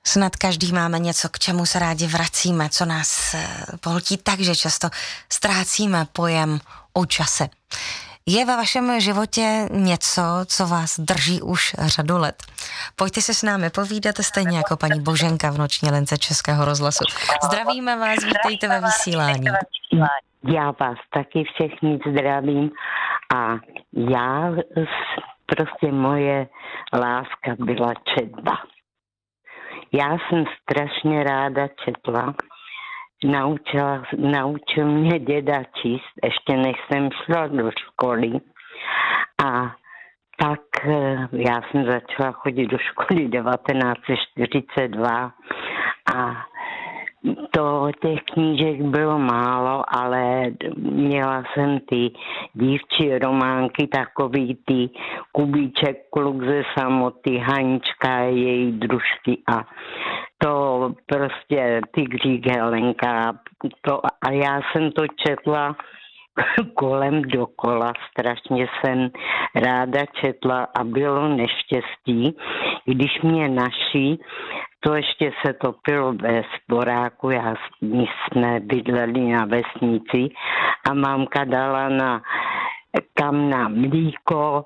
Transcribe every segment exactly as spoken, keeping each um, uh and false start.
Snad každý máme něco, k čemu se rádi vracíme, co nás pohltí tak, že často ztrácíme pojem o čase. Je ve vašem životě něco, co vás drží už řadu let? Pojďte se s námi povídat, stejně jako paní Boženka v Noční lince Českého rozhlasu. Zdravíme vás, vítejte ve vysílání. Já vás taky všechny zdravím a já, prostě moje láska byla četba. Já jsem strašně ráda četla. Naučila, naučil mě děda číst, ještě než jsem šla do školy. A tak já jsem začala chodit do školy devatenáct set čtyřicet dva a to těch knížek bylo málo, ale měla jsem ty dívčí románky, takový ty Kubíček, kluk ze samoty, Hanička a její družky a to prostě Tygřík Helenka. To, a já jsem to četla kolem dokola, strašně jsem ráda četla a bylo neštěstí, když mě naši, to ještě se topilo ve sporáku, já jsme bydleli na vesnici a mámka dala na, kam na mlíko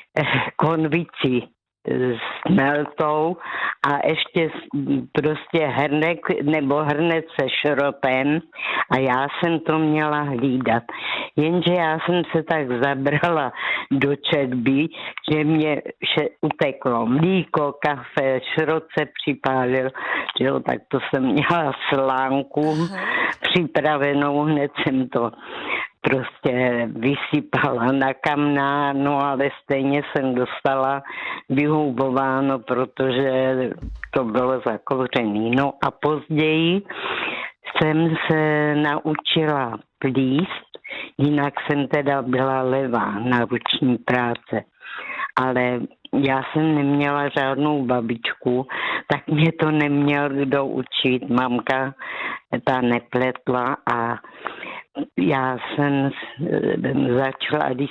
konvici s meltou a ještě prostě hrnek nebo hrnec se šrotem a já jsem to měla hlídat. Jenže já jsem se tak zabrala do četby, že mě vše uteklo mlíko, kafe, šrot se připálil, že jo, tak to jsem měla slánku připravenou, hned jsem to prostě vysypala na kamna, no ale stejně jsem dostala vyhubováno, protože to bylo zakouřený. No a později jsem se naučila plíst, jinak jsem teda byla levá na ruční práce. Ale já jsem neměla žádnou babičku, tak mě to neměl kdo učit. Mamka ta nepletla a já jsem začala, když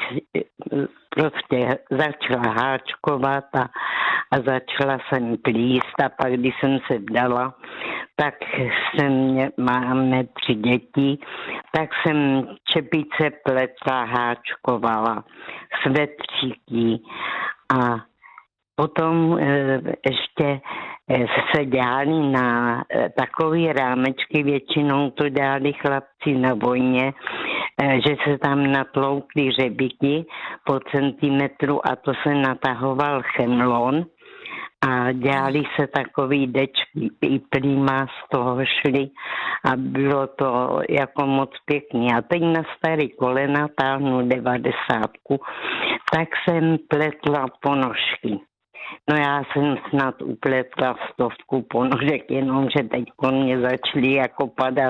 prostě začala háčkovat a, a začala jsem plíst a pak, když jsem se vdala, tak jsem, máme tři děti, tak jsem čepice pletla, háčkovala, svetříky a potom e, ještě se dělali na takové rámečky, většinou to dělali chlapci na vojně, že se tam natloukly řebiky po centimetru a to se natahoval chemlon a dělali se takový dečky, i plíma z toho šly a bylo to jako moc pěkný. A teď na starý kolena táhnu devadesátku, tak jsem pletla ponožky. No já jsem snad upletla stovku ponožek, jenomže teď po mě začaly jako padat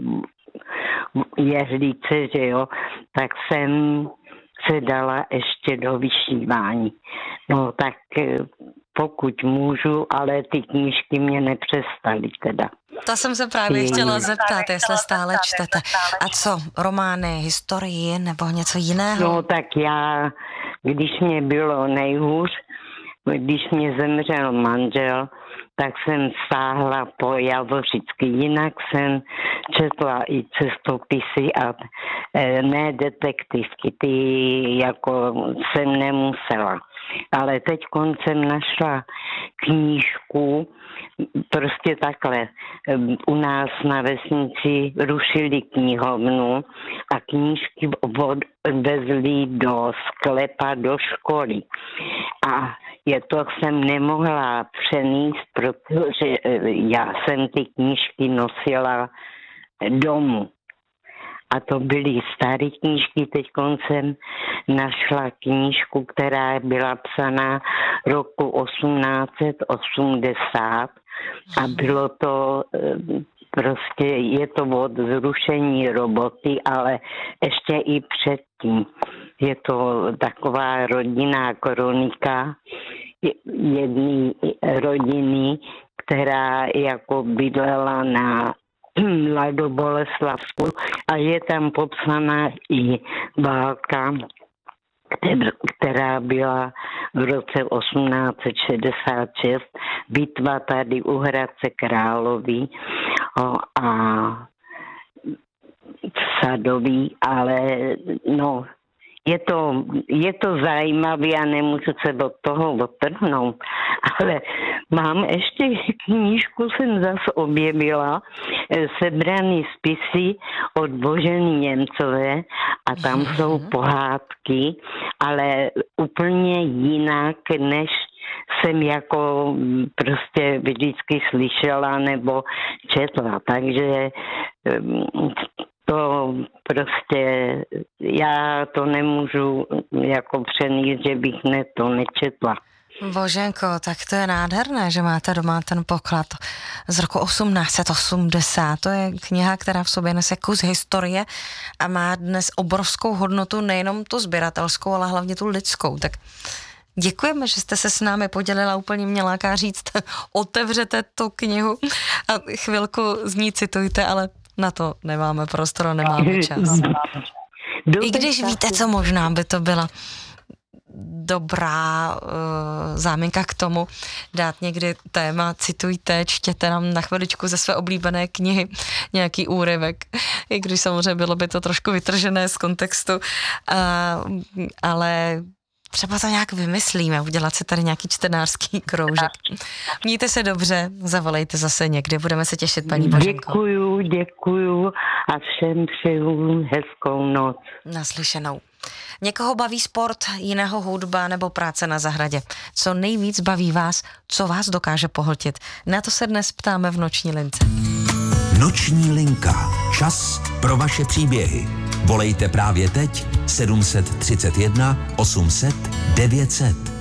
jehlice, že jo, tak jsem se dala ještě do vyšívání. No tak pokud můžu, ale ty knížky mě nepřestaly teda. To jsem se právě chtěla zeptat, jestli stále čtete. A co, romány, historii nebo něco jiného? No tak já, když mě bylo nejhůř, když mě zemřel manžel, tak jsem sáhla po Javořicky. Jinak jsem četla i cestopisy a ne detektivky, ty jako jsem nemusela. Ale teď jsem našla knížku, prostě takhle. U nás na vesnici rušili knihovnu a knížky odvezli do sklepa, do školy. A je to jsem nemohla přenést, protože já jsem ty knížky nosila domů. A to byly staré knížky, teď jsem našla knížku, která byla psaná roku osmnáct set osmdesát a bylo to prostě, je to od zrušení roboty, ale ještě i předtím. Je to taková rodinná kronika jedné rodiny, která jako bydlela na Mladoboleslavsku a je tam popsaná i válka která byla v roce osmnáct set šedesát šest, bitva tady u Hradce Králové a Sadový, ale no, je to, je to zajímavé a nemůžu se od toho odtrhnout, ale mám ještě knížku, jsem zase objevila, Sebraný spisy od Boženy Němcové a tam mm-hmm. jsou pohádky, ale úplně jinak, než jsem jako prostě vždycky slyšela nebo četla, takže to prostě, já to nemůžu jako přenést, že bych ne, to nečetla. Boženko, tak to je nádherné, že máte doma ten poklad z roku osmnáct set osmdesát. To je kniha, která v sobě nese kus historie a má dnes obrovskou hodnotu, nejenom tu sběratelskou, ale hlavně tu lidskou. Tak děkujeme, že jste se s námi podělila, úplně mě láká říct, otevřete tu knihu a chvilku z ní citujte, ale na to nemáme prostor, nemáme čas. I když víte, co možná by to byla dobrá uh, záminka k tomu, dát někdy téma, citujte, čtěte nám na chviličku ze své oblíbené knihy nějaký úryvek, i když samozřejmě bylo by to trošku vytržené z kontextu, uh, ale třeba to nějak vymyslíme, udělat si tady nějaký čtenářský kroužek. Mějte se dobře, zavolejte zase někdy, budeme se těšit, paní Boženko. Děkuju, děkuju a všem přeju hezkou noc. Naslyšenou. Někoho baví sport, jiného hudba nebo práce na zahradě. Co nejvíc baví vás, co vás dokáže pohltit? Na to se dnes ptáme v Noční lince. Noční linka. Čas pro vaše příběhy. Volejte právě teď sedm set třicet jedna osm set devět set.